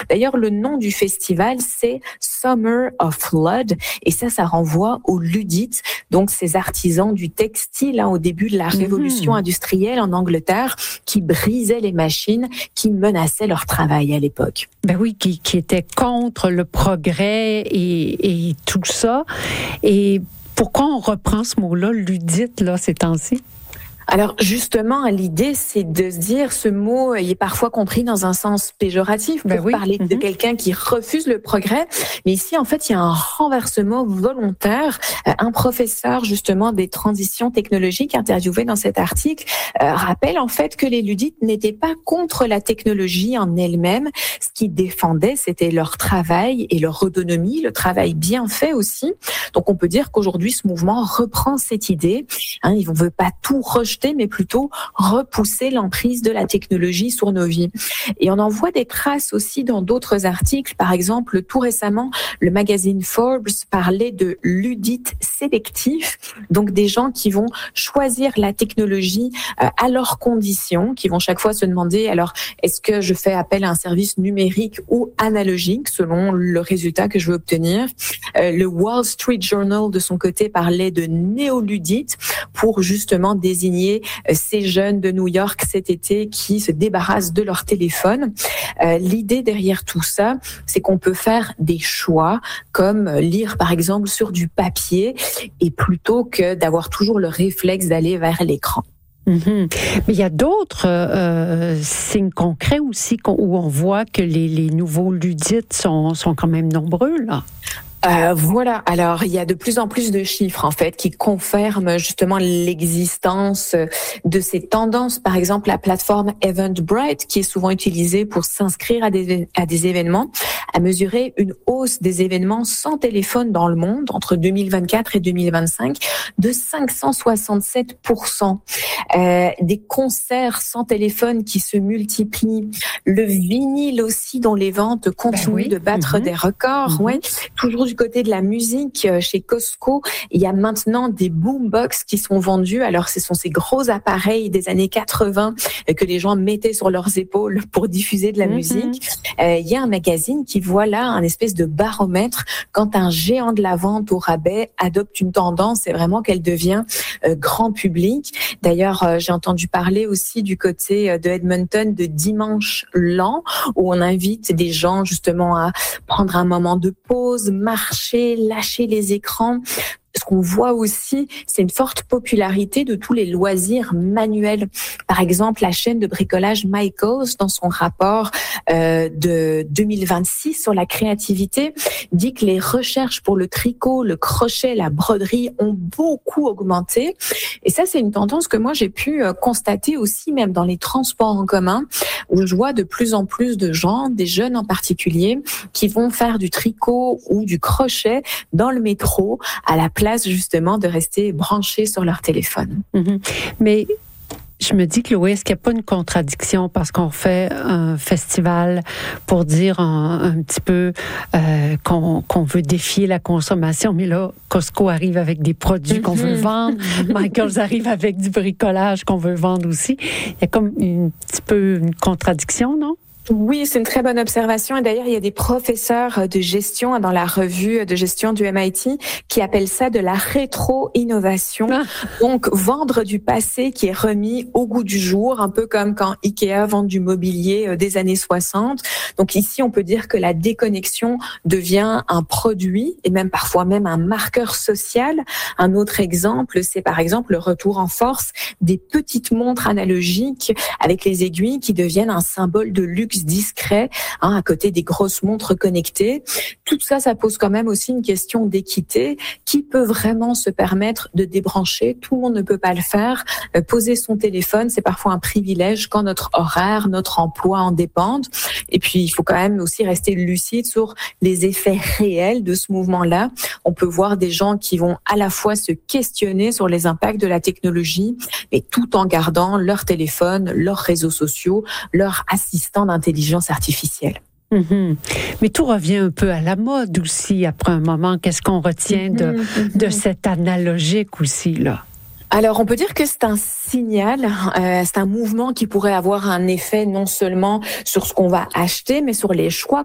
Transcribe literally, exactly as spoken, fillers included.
D'ailleurs, le nom du festival, c'est Summer of Flood. Et ça, ça renvoie aux Luddites, donc ces artisans du textile hein, au début de la révolution mmh. industrielle en Angleterre, qui brisaient les machines, qui menaçaient leur travail à l'époque. Ben oui, qui, qui étaient contre le progrès et, et tout ça. Et pourquoi on reprend ce mot-là, luddite, là, ces temps-ci? Alors justement, l'idée, c'est de se dire, ce mot il est parfois compris dans un sens péjoratif pour ben oui. parler mm-hmm. de quelqu'un qui refuse le progrès. Mais ici, en fait, il y a un renversement volontaire. Un professeur justement des transitions technologiques interviewé dans cet article euh, rappelle en fait que les luddites n'étaient pas contre la technologie en elle-même. Ce qu'ils défendaient, c'était leur travail et leur autonomie, le travail bien fait aussi. Donc on peut dire qu'aujourd'hui, ce mouvement reprend cette idée. Hein, il ne veut pas tout rejeter, mais plutôt repousser l'emprise de la technologie sur nos vies. Et on en voit des traces aussi dans d'autres articles. Par exemple, tout récemment, le magazine Forbes parlait de luddites sélectifs, donc des gens qui vont choisir la technologie à leurs conditions, qui vont chaque fois se demander, alors, est-ce que je fais appel à un service numérique ou analogique, selon le résultat que je veux obtenir. Le Wall Street Journal, de son côté, parlait de néoluddites pour justement désigner ces jeunes de New York cet été qui se débarrassent de leur téléphone. Euh, l'idée derrière tout ça, c'est qu'on peut faire des choix, comme lire par exemple sur du papier, et plutôt que d'avoir toujours le réflexe d'aller vers l'écran. Mm-hmm. Mais il y a d'autres euh, signes concrets aussi où on voit que les, les nouveaux luddites sont, sont quand même nombreux, là. Euh, voilà. Alors, il y a de plus en plus de chiffres, en fait, qui confirment justement l'existence de ces tendances. Par exemple, la plateforme Eventbrite, qui est souvent utilisée pour s'inscrire à des, à des événements, a mesuré une hausse des événements sans téléphone dans le monde entre deux mille vingt-quatre et deux mille vingt-cinq de cinq cent soixante-sept pour cent. Euh, des concerts sans téléphone qui se multiplient. Le vinyle aussi, dont les ventes continuent ben oui. de battre mmh. des records. Mmh. Ouais. Toujours du côté de la musique, chez Costco, il y a maintenant des boombox qui sont vendus. Alors, ce sont ces gros appareils des années quatre-vingts que les gens mettaient sur leurs épaules pour diffuser de la mm-hmm. musique. Euh, il y a un magazine qui voit là un espèce de baromètre quand un géant de la vente au rabais adopte une tendance, c'est vraiment qu'elle devient euh, grand public. D'ailleurs, euh, j'ai entendu parler aussi du côté de Edmonton de Dimanche Lent, où on invite des gens justement à prendre un moment de pause, marcher, lâcher les écrans. Ce qu'on voit aussi, c'est une forte popularité de tous les loisirs manuels. Par exemple, la chaîne de bricolage Michaels, dans son rapport euh, de deux mille vingt-six sur la créativité, dit que les recherches pour le tricot, le crochet, la broderie ont beaucoup augmenté. Et ça, c'est une tendance que moi, j'ai pu constater aussi, même dans les transports en commun, où je vois de plus en plus de gens, des jeunes en particulier, qui vont faire du tricot ou du crochet dans le métro, à la place justement de rester branchés sur leur téléphone. Mm-hmm. Mais je me dis, Chloé, est-ce qu'il n'y a pas une contradiction parce qu'on fait un festival pour dire un, un petit peu euh, qu'on, qu'on veut défier la consommation, mais là, Costco arrive avec des produits qu'on veut vendre, Michaels arrive avec du bricolage qu'on veut vendre aussi. Il y a comme un petit peu une contradiction, non? Oui, c'est une très bonne observation. Et d'ailleurs, il y a des professeurs de gestion dans la revue de gestion du M I T qui appellent ça de la rétro-innovation. Ah. Donc, vendre du passé qui est remis au goût du jour, un peu comme quand Ikea vend du mobilier des années soixante. Donc ici, on peut dire que la déconnexion devient un produit et même parfois même un marqueur social. Un autre exemple, c'est par exemple le retour en force des petites montres analogiques avec les aiguilles qui deviennent un symbole de luxe discret, hein, à côté des grosses montres connectées. Tout ça, ça pose quand même aussi une question d'équité. Qui peut vraiment se permettre de débrancher? Tout le monde ne peut pas le faire. Euh, poser son téléphone, c'est parfois un privilège quand notre horaire, notre emploi en dépendent. Et puis, il faut quand même aussi rester lucide sur les effets réels de ce mouvement-là. On peut voir des gens qui vont à la fois se questionner sur les impacts de la technologie, mais tout en gardant leur téléphone, leurs réseaux sociaux, leur assistant d'intelligence artificielle. Mm-hmm. Mais tout revient un peu à la mode aussi après un moment. Qu'est-ce qu'on retient de, mm-hmm. de cet analogique aussi, là? Alors, on peut dire que c'est un signal, euh, c'est un mouvement qui pourrait avoir un effet non seulement sur ce qu'on va acheter, mais sur les choix